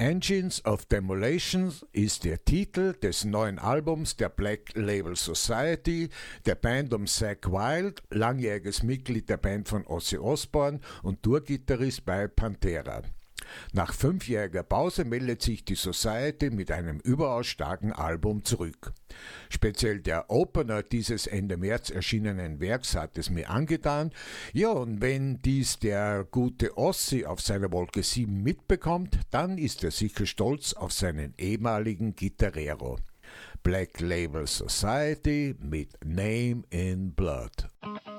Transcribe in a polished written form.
Engines of Demolition ist der Titel des neuen Albums der Black Label Society, der Band um Zakk Wylde, langjähriges Mitglied der Band von Ozzy Osbourne und Tourgitarrist bei Pantera. Nach 5-jähriger Pause meldet sich die Society mit einem überaus starken Album zurück. Speziell der Opener dieses Ende März erschienenen Werks hat es mir angetan. Ja, und wenn dies der gute Ozzy auf seiner Wolke 7 mitbekommt, dann ist er sicher stolz auf seinen ehemaligen Gitarrero. Black Label Society mit Name in Blood.